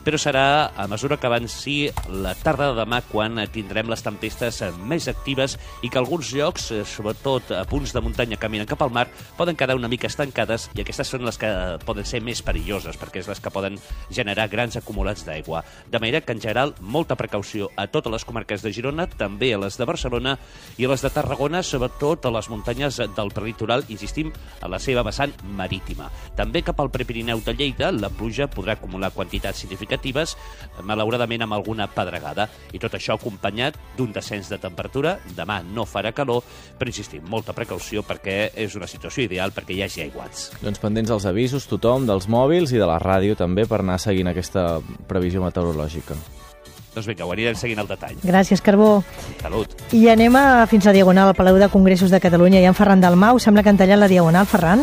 però serà a mesura que avanci la tarda de demà quan tindrem les tempestes més actives i que alguns llocs, sobretot a punts de muntanya caminen cap al mar, poden quedar una mica estancades i aquestes són les que poden ser més perilloses perquè és les que poden generar grans acumulats d'aigua. De manera que, en general, molta precaució a totes les comarques de Girona, també a les de Barcelona i a les de Tarragona, sobretot a les muntanyes del prelitoral, insistim, a la seva vessant marítima. També cap al Prepirineu de Lleida, la pluja podrà acumular quantitats significatives, malauradament amb alguna pedregada. I tot això acompanyat d'un descens de temperatura. Demà no farà calor, però insistim, molta precaució perquè és una situació ideal perquè hi hagi aiguats. Doncs pendents dels avisos, tothom, dels mòbils i de la ràdio també, per anar seguint aquesta previsió meteorològica. Doncs vinga, ho anirem seguint al detall. Gràcies, Carbó. Salut. I anem fins a Diagonal, al Palau de Congressos de Catalunya. Hi ha en Ferran Dalmau, sembla que han tallat la Diagonal, Ferran.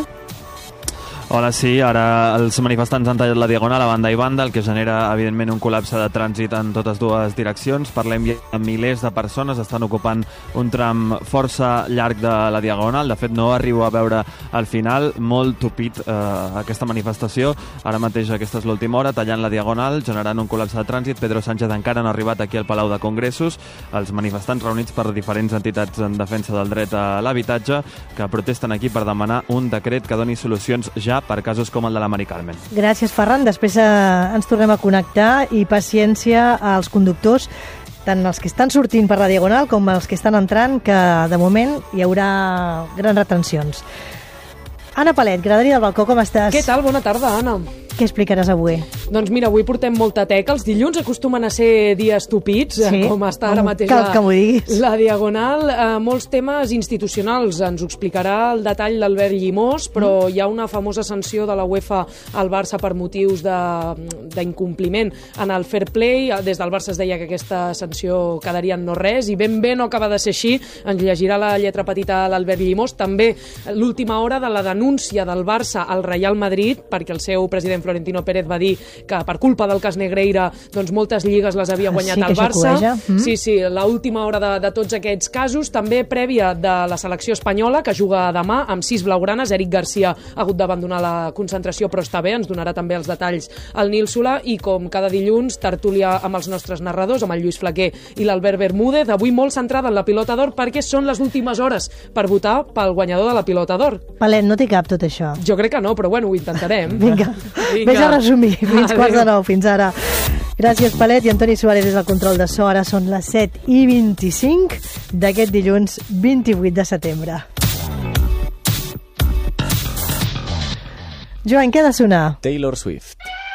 Hola, sí, ara els manifestants han tallat la Diagonal a banda i banda, el que genera, evidentment, un col·lapse de trànsit en totes dues direccions. Parlem de milers de persones, estan ocupant un tram força llarg de la Diagonal. De fet, no arribo a veure al final, molt tupit aquesta manifestació. Ara mateix, aquesta és l'última hora, tallant la Diagonal, generant un col·lapse de trànsit. Pedro Sánchez encara no ha arribat aquí al Palau de Congressos. Els manifestants reunits per diferents entitats en defensa del dret a l'habitatge que protesten aquí per demanar un decret que doni solucions ja per casos com el de la Mari Carmen. Gràcies, Ferran. Després ens tornem a connectar i paciència als conductors, tant els que estan sortint per la Diagonal com els que estan entrant, que de moment hi haurà grans retencions. Anna Palet, Graderia del Balcó, com estàs? Què tal? Bona tarda, Anna. Què explicaràs avui? Doncs mira, avui portem molta teca. Els dilluns acostumen a ser dies tupits, sí, com està ara mateix la Diagonal. Molts temes institucionals. Ens ho explicarà el detall l'Albert Llimós, però hi ha una famosa sanció de la UEFA al Barça per motius d'incompliment en el fair play. Des del Barça es deia que aquesta sanció quedaria en no res, i ben bé no acaba de ser així. Ens llegirà la lletra petita l'Albert Llimós. També l'última hora de la denúncia del Barça al Real Madrid, perquè el seu president Florentino Pérez va dir que per culpa del cas Negreira doncs moltes lligues les havia guanyat el Barça. Sí, l'última hora de tots aquests casos. També prèvia de la selecció espanyola, que juga demà amb 6 blaugranes. Eric Garcia ha hagut d'abandonar la concentració, però està bé, ens donarà també els detalls el Nil Solà. I com cada dilluns, tertúlia amb els nostres narradors, amb el Lluís Flaquer i l'Albert Bermúdez, avui molt centrada en la Pilota d'Or, perquè són les últimes hores per votar pel guanyador de la Pilota d'Or. Palet, no t'hi cap tot això? Jo crec que no, però bueno, ho intentarem. Vinga. Vés a resumir. Fins 8:45. Fins ara. Gràcies, Palet, i Antoni Suárez des del control de so. Ara són les 7:25 d'aquest dilluns 28 de setembre. Joan, què ha de sonar? Taylor Swift.